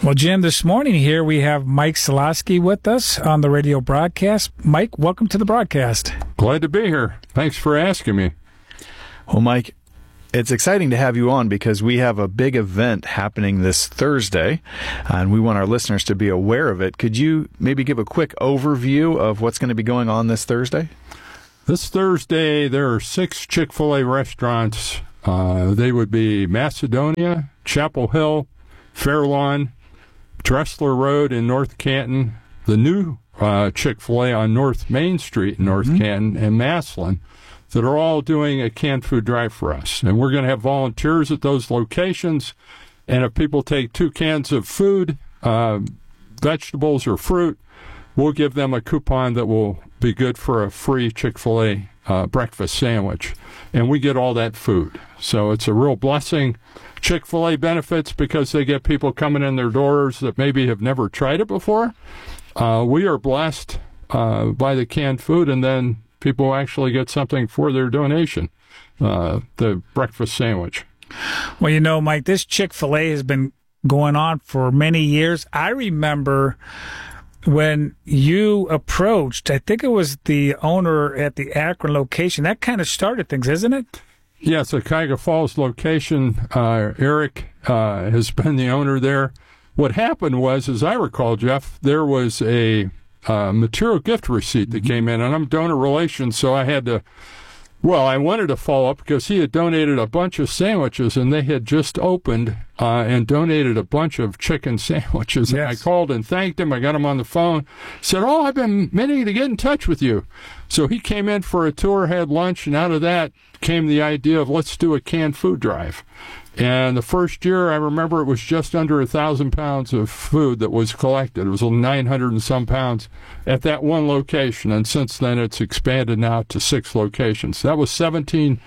Well, Jim, this morning here we have Mike Solosky with us on the radio broadcast. Mike, welcome to the broadcast. Glad to be here. Thanks for asking me. Well, Mike, it's exciting to have you on because we have a big event happening this Thursday, and we want our listeners to be aware of it. Could you maybe give a quick overview of what's going to be going on this Thursday? This Thursday, there are 6 Chick-fil-A restaurants. They would be Macedonia, Chapel Hill, Fairlawn, Dressler Road in North Canton, the new Chick-fil-A on North Main Street in North Canton, and Massillon, that are all doing a canned food drive for us. And we're going to have volunteers at those locations. And if people take 2 cans of food, vegetables or fruit, we'll give them a coupon that will be good for a free Chick-fil-A breakfast sandwich. And we get all that food. So it's a real blessing. Chick-fil-A benefits because they get people coming in their doors that maybe have never tried it before. We are blessed by the canned food, and then people actually get something for their donation, the breakfast sandwich. Well, you know, Mike, this Chick-fil-A has been going on for many years. I remember when you approached, I think it was the owner at the Akron location. That kind of started things, isn't it? Yes, the Cuyahoga Falls location. Eric has been the owner there. What happened was, as I recall, Jeff, there was a material gift receipt that came in, and I'm donor relations, so I had to, I wanted to follow up because he had donated a bunch of sandwiches, and they had just opened and donated a bunch of chicken sandwiches. Yes. And I called and thanked him. I got him on the phone. Said, I've been meaning to get in touch with you. So he came in for a tour, had lunch, and out of that came the idea of let's do a canned food drive. And the first year, I remember it was just under 1,000 pounds of food that was collected. It was 900 and some pounds at that one location. And since then, it's expanded now to 6 locations. That was 18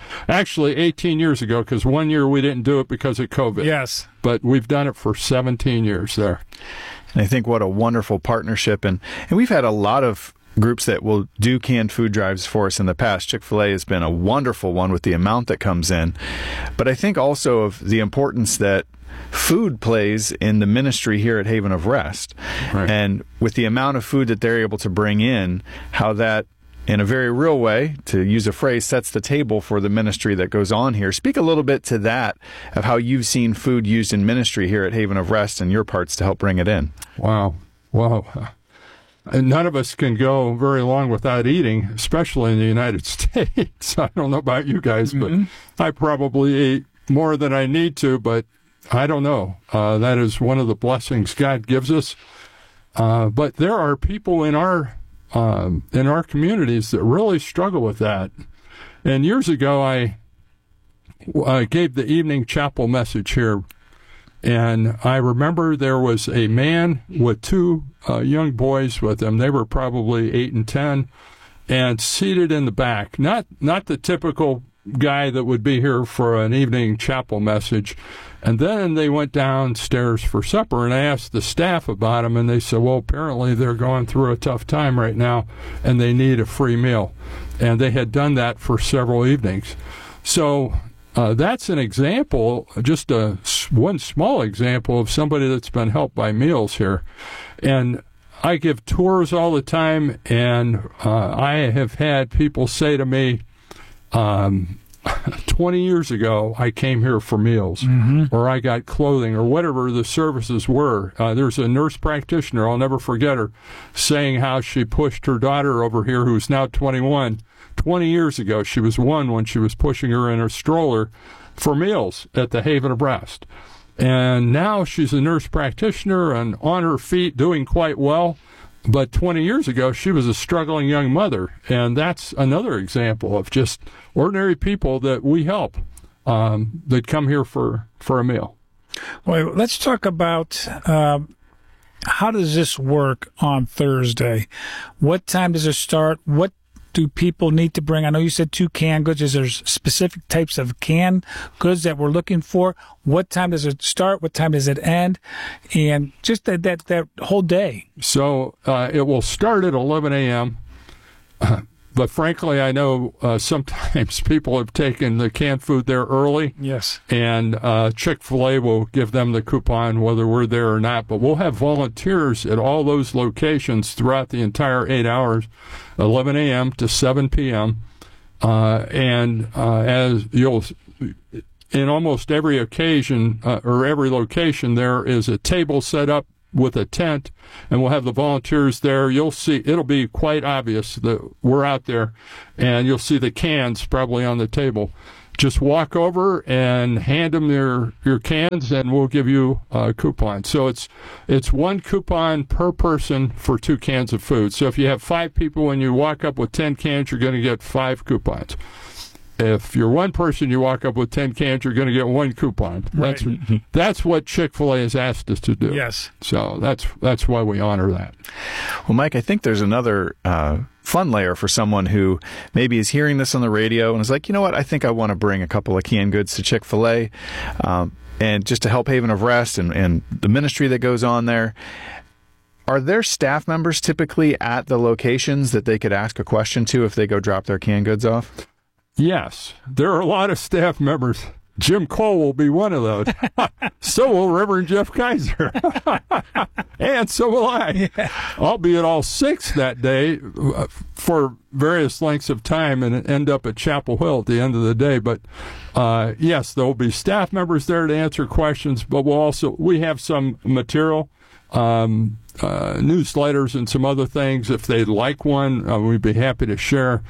years ago, because one year we didn't do it because of COVID. Yes. But we've done it for 17 years there. And I think what a wonderful partnership. And we've had a lot of groups that will do canned food drives for us in the past. Chick-fil-A has been a wonderful one with the amount that comes in. But I think also of the importance that food plays in the ministry here at Haven of Rest. Right. And with the amount of food that they're able to bring in, how that, in a very real way, to use a phrase, sets the table for the ministry that goes on here. Speak a little bit to that, of how you've seen food used in ministry here at Haven of Rest and your parts to help bring it in. Wow. And none of us can go very long without eating, especially in the United States. I don't know about you guys, but I probably eat more than I need to, but I don't know. That is one of the blessings God gives us. But there are people in our communities that really struggle with that. And years ago, I gave the evening chapel message here. And I remember there was a man with 2 young boys with him. They were probably 8 and 10, and seated in the back. Not the typical guy that would be here for an evening chapel message. And then they went downstairs for supper, and I asked the staff about them, and they said, well, apparently they're going through a tough time right now, and they need a free meal. And they had done that for several evenings. So that's an example, just one small example of somebody that's been helped by meals here. And I give tours all the time, and I have had people say to me, 20 years ago, I came here for meals, or I got clothing, or whatever the services were. There's a nurse practitioner, I'll never forget her, saying how she pushed her daughter over here, who's now 21. 20 years ago, she was 1 when she was pushing her in her stroller for meals at the Haven of Rest. And now she's a nurse practitioner and on her feet, doing quite well. But 20 years ago, she was a struggling young mother. And that's another example of just ordinary people that we help that come here for a meal. Well, let's talk about how does this work on Thursday? What time does it start? What do people need to bring? I know you said 2 canned goods. Is there specific types of canned goods that we're looking for? What time does it start? What time does it end? And just that whole day. So it will start at 11 a.m. But frankly, I know sometimes people have taken the canned food there early. Yes. And Chick-fil-A will give them the coupon whether we're there or not. But we'll have volunteers at all those locations throughout the entire 8 hours, 11 a.m. to 7 p.m. As you'll, in almost every occasion or every location, there is a table set up with a tent, and we'll have the volunteers there. You'll see, it'll be quite obvious that we're out there, and you'll see the cans probably on the table. Just walk over and hand them your cans, and we'll give you a coupon. So it's one coupon per person for 2 cans of food. So if you have 5 people, when you walk up with 10 cans, you're going to get 5 coupons. If you're one person, you walk up with 10 cans, you're going to get 1 coupon. That's what Chick-fil-A has asked us to do. Yes. So that's why we honor that. Well, Mike, I think there's another fun layer for someone who maybe is hearing this on the radio and is like, you know what, I think I want to bring a couple of canned goods to Chick-fil-A and just to help Haven of Rest and the ministry that goes on there. Are there staff members typically at the locations that they could ask a question to if they go drop their canned goods off? Yes, there are a lot of staff members. Jim Cole will be one of those. So will Reverend Jeff Kaiser. And so will I. Yeah. I'll be at all 6 that day for various lengths of time and end up at Chapel Hill at the end of the day. But yes, there will be staff members there to answer questions, but we have some material, newsletters and some other things. If they'd like one, we'd be happy to share.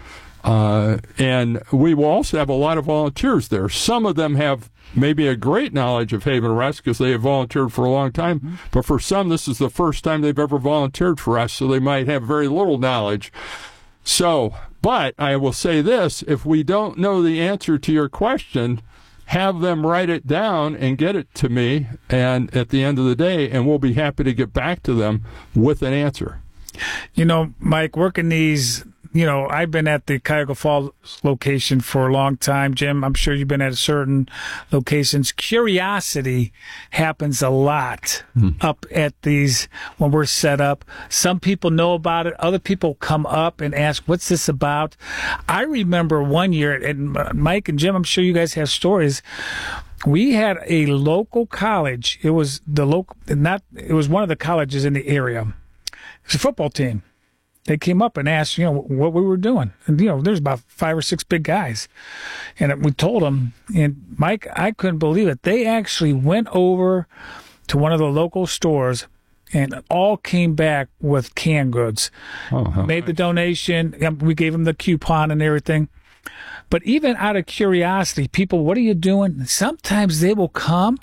And we will also have a lot of volunteers there. Some of them have maybe a great knowledge of Haven Rest because they have volunteered for a long time. Mm-hmm. But for some, this is the first time they've ever volunteered for us, so they might have very little knowledge. So, but I will say this, if we don't know the answer to your question, have them write it down and get it to me and at the end of the day, and we'll be happy to get back to them with an answer. You know, Mike, working these, I've been at the Cuyahoga Falls location for a long time. Jim, I'm sure you've been at certain locations. Curiosity happens a lot up at these when we're set up. Some people know about it. Other people come up and ask, what's this about? I remember one year, and Mike and Jim, I'm sure you guys have stories. We had a local college. It was it was one of the colleges in the area. It's a football team. They came up and asked, what we were doing. And, there's about 5 or 6 big guys. And we told them, and Mike, I couldn't believe it. They actually went over to one of the local stores and all came back with canned goods. Made the donation. We gave them the coupon and everything. But even out of curiosity, people, what are you doing? Sometimes they will come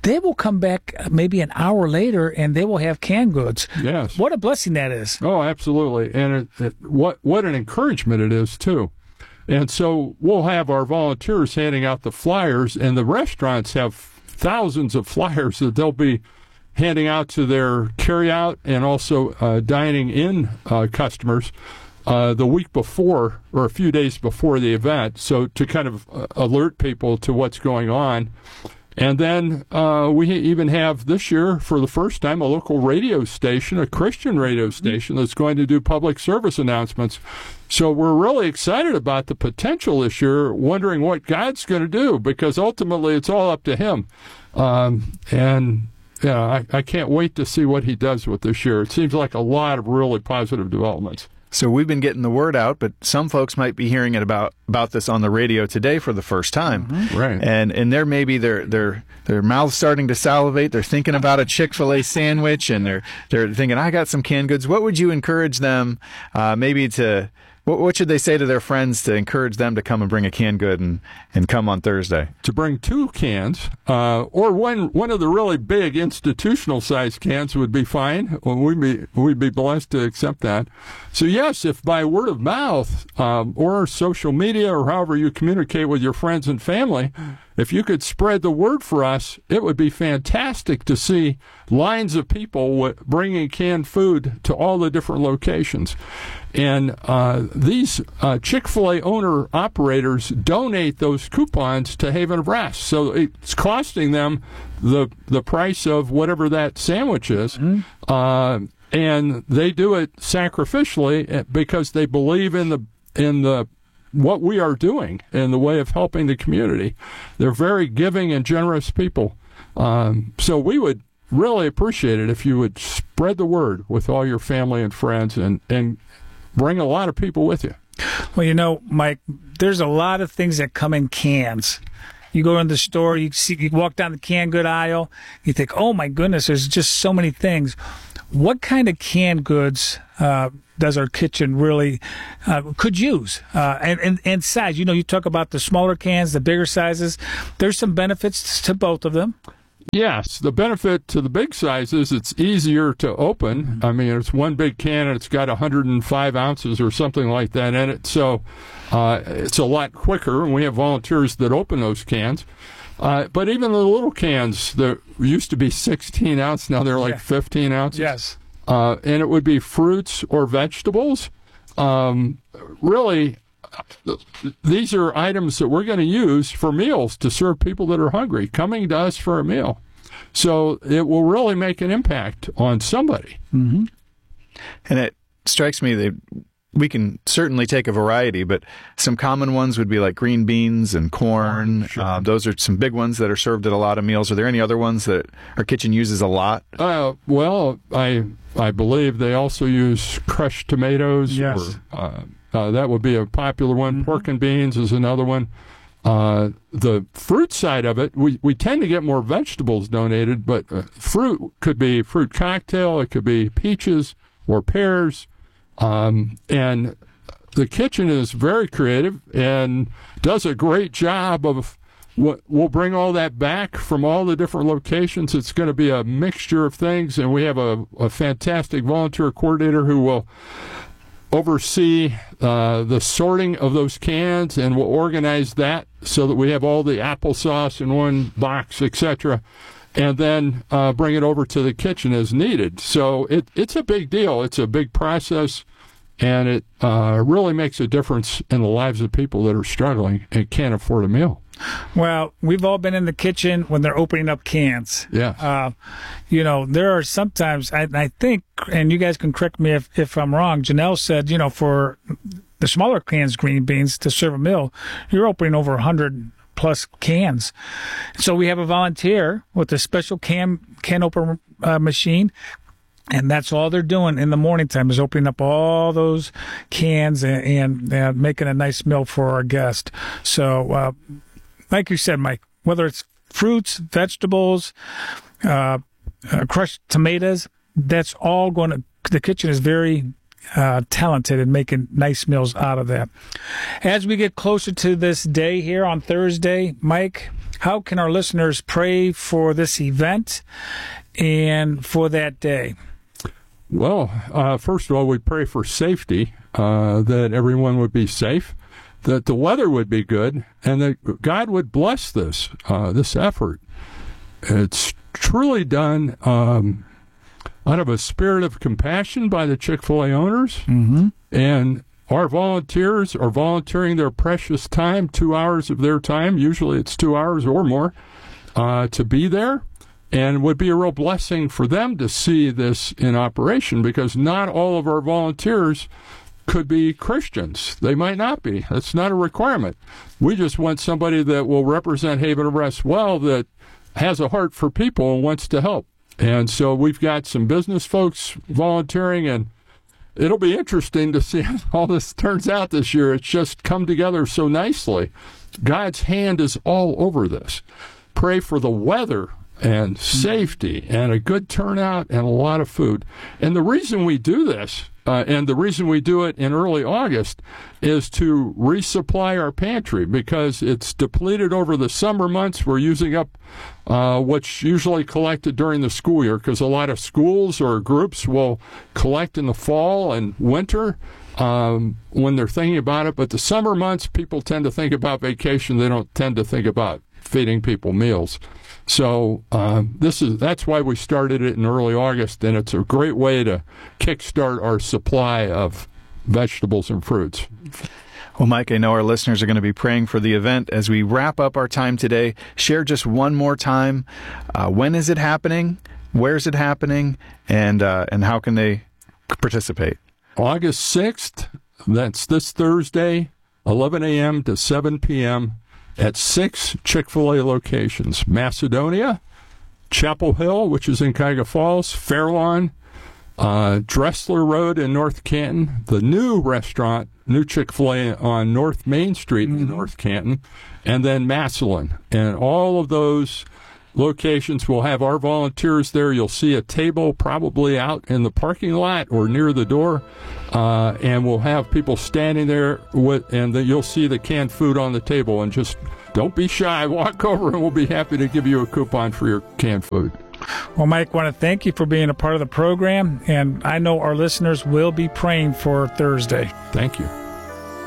back maybe an hour later and they will have canned goods. Yes. What a blessing that is. Oh, absolutely. And what an encouragement it is, too. And so we'll have our volunteers handing out the flyers, and the restaurants have thousands of flyers that they'll be handing out to their carryout and also dining in customers. The week before or a few days before the event, so to kind of alert people to what's going on. And then we even have this year, for the first time, a local radio station, a Christian radio station that's going to do public service announcements. So we're really excited about the potential this year, wondering what God's going to do, because ultimately it's all up to Him. I can't wait to see what He does with this year. It seems like a lot of really positive developments. So we've been getting the word out, but some folks might be hearing it about this on the radio today for the first time. Mm-hmm. Right. And there maybe their mouth's starting to salivate. They're thinking about a Chick-fil-A sandwich, and they're thinking, I got some canned goods. What would you encourage them maybe to what should they say to their friends to encourage them to come and bring a canned good and come on Thursday? To bring 2 cans, or one of the really big institutional size cans would be fine. We'd be blessed to accept that. So yes, if by word of mouth or social media or however you communicate with your friends and family, if you could spread the word for us, it would be fantastic to see lines of people bringing canned food to all the different locations. And these Chick-fil-A owner-operators donate those coupons to Haven of Rest. So it's costing them the price of whatever that sandwich is. Mm-hmm. And they do it sacrificially because they believe in in what we are doing in the way of helping the community. They're very giving and generous people. So we would really appreciate it if you would spread the word with all your family and friends and bring a lot of people with you. Well, Mike, there's a lot of things that come in cans. You go in the store, you walk down the canned good aisle, you think, oh my goodness, there's just so many things. What kind of canned goods does our kitchen really could use? And size, you talk about the smaller cans, the bigger sizes. There's some benefits to both of them. Yes, the benefit to the big sizes, it's easier to open. I mean, it's one big can and it's got 105 ounces or something like that in it. So it's a lot quicker, and we have volunteers that open those cans. But even the little cans that used to be 16 ounce, now they're like 15 ounces. Yes. And it would be fruits or vegetables. Really, these are items that we're going to use for meals to serve people that are hungry, coming to us for a meal. So it will really make an impact on somebody. Mm-hmm. And it strikes me that we can certainly take a variety, but some common ones would be like green beans and corn. Sure. Those are some big ones that are served at a lot of meals. Are there any other ones that our kitchen uses a lot? Well, I believe they also use crushed tomatoes. Yes. That would be a popular one. Mm-hmm. Pork and beans is another one. The fruit side of it, we tend to get more vegetables donated, but fruit could be fruit cocktail, it could be peaches or pears. And the kitchen is very creative and does a great job of we'll bring all that back from all the different locations. It's going to be a mixture of things, and we have a fantastic volunteer coordinator who will oversee the sorting of those cans, and will organize that so that we have all the applesauce in one box, etc., and then bring it over to the kitchen as needed. So it's a big deal. It's a big process, and it really makes a difference in the lives of people that are struggling and can't afford a meal. Well, we've all been in the kitchen when they're opening up cans. Yeah. There are sometimes, I think, and you guys can correct me if I'm wrong, Janelle said, for the smaller cans, green beans, to serve a meal, you're opening over 100 plus cans. So we have a volunteer with a special can opener machine. And that's all they're doing in the morning time is opening up all those cans and making a nice meal for our guest. So, like you said, Mike, whether it's fruits, vegetables, crushed tomatoes, that's all going to, the kitchen is very talented in making nice meals out of that. As we get closer to this day here on Thursday, Mike, how can our listeners pray for this event and for that day? Well, first of all, we pray for safety, that everyone would be safe, that the weather would be good, and that God would bless this effort. It's truly done out of a spirit of compassion by the Chick-fil-A owners, mm-hmm. and our volunteers are volunteering their precious time, 2 hours of their time, usually it's 2 hours or more, to be there. And would be a real blessing for them to see this in operation, because not all of our volunteers could be Christians. They might not be. That's not a requirement. We just want somebody that will represent Haven of Rest well, that has a heart for people and wants to help. And so we've got some business folks volunteering, and it'll be interesting to see how all this turns out this year. It's just come together so nicely. God's hand is all over this. Pray for the weather and safety and a good turnout and a lot of food. And the reason we do this, and the reason we do it in early August, is to resupply our pantry, because it's depleted over the summer months. We're using up what's usually collected during the school year, because a lot of schools or groups will collect in the fall and winter when they're thinking about it. But the summer months, people tend to think about vacation. They don't tend to think about feeding people meals. So that's why we started it in early August, and it's a great way to kickstart our supply of vegetables and fruits. Well, Mike, I know our listeners are going to be praying for the event. As we wrap up our time today, share just one more time. When is it happening? Where is it happening? And how can they participate? August 6th That's this Thursday, 11 a.m. to 7 p.m. at 6 Chick-fil-A locations: Macedonia, Chapel Hill, which is in Cuyahoga Falls, Fairlawn, Dressler Road in North Canton, the new restaurant, new Chick-fil-A on North Main Street in North Canton, and then Massillon. And all of those locations will have our volunteers there. You'll see a table probably out in the parking lot or near the door, and we'll have people standing there and you'll see the canned food on the table. And just don't be shy. Walk over, and we'll be happy to give you a coupon for your canned food. Well, Mike, I want to thank you for being a part of the program, and I know our listeners will be praying for Thursday. Thank you.